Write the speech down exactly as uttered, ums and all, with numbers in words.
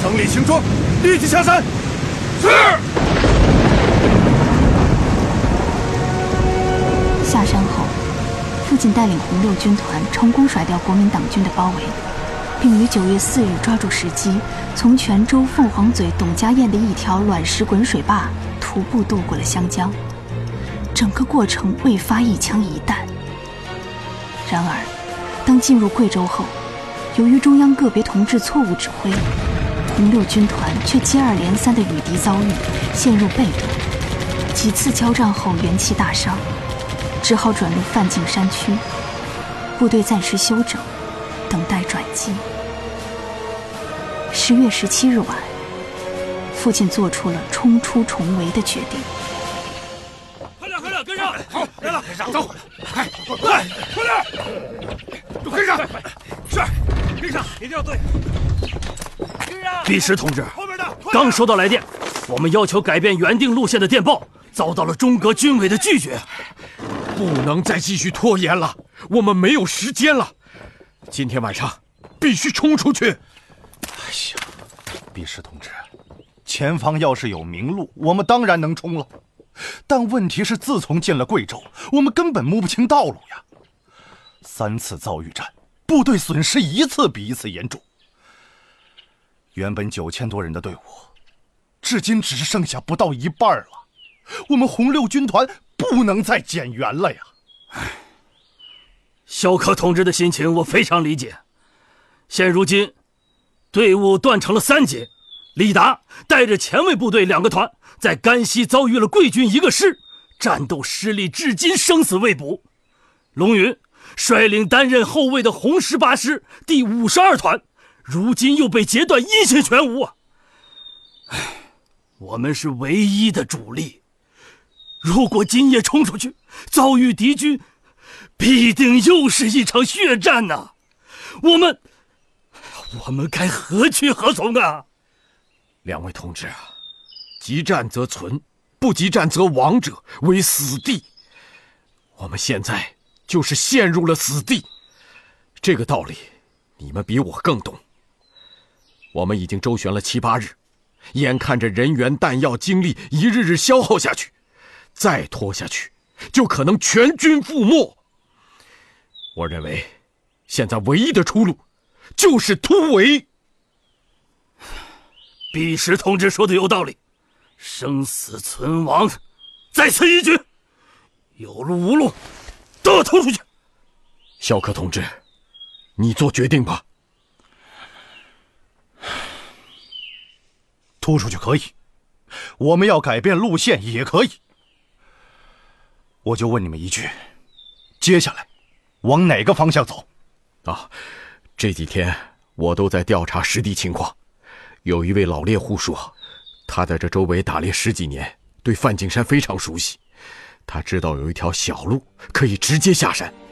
整理行装，立即下山。是。 下山后，父亲带领红六军团成功甩掉国民党军的包围，并于九月四日抓住时机，从泉州凤凰嘴董家堰的一条卵石滚水坝徒步渡过了湘江。整个过程未发一枪一弹。然而，当进入贵州后，由于中央个别同志错误指挥，红六军团却接二连三的与敌遭遇，陷入被动。几次交战后元气大伤，只好转入范进山区，部队暂时休整，等待转机。十月十七日晚，父亲做出了冲出重围的决定。 快点，快点，跟上！ 好， 来了， 跟上，走，快，快，快点，都跟上！是，跟上，一定要对。 跟上！ 毕石同志， 后面的刚收到来电，我们要求改变原定路线的电报遭到了中革军委的拒绝。 不能再继续拖延了，我们没有时间了，今天晚上必须冲出去。 哎呀，毕石同志，前方要是有明路，我们当然能冲了。但问题是，自从进了贵州，我们根本摸不清道路呀。三次遭遇战，部队损失一次比一次严重。原本九千多人的队伍，至今只剩下不到一半了。我们红六军团不能再减员了呀！ 唉，肖克同志的心情我非常理解。现如今，队伍断成了三节，李达带着前卫部队两个团，在甘西遭遇了贵军一个师，战斗失利至今生死未卜。龙云率领担任后卫的红十八师第五十二团，如今又被截断，音信全无啊！唉，我们是唯一的主力。如果今夜冲出去，遭遇敌军，必定又是一场血战呐、啊！我们，我们该何去何从啊？ 两位同志啊，急战则存，不急战则亡者为死地。我们现在就是陷入了死地，这个道理你们比我更懂。我们已经周旋了七八日，眼看着人员、弹药、精力一日日消耗下去。再拖下去，就可能全军覆没。我认为，现在唯一的出路，就是突围。 毕石同志说的有道理，生死存亡，在此一举，有路无路，都要突出去。 肖克同志，你做决定吧。 突出去可以，我们要改变路线也可以。我就问你们一句，接下来往哪个方向走？ 啊，这几天我都在调查实地情况。有一位老猎户说，他在这周围打猎十几年，对范景山非常熟悉。他知道有一条小路可以直接下山，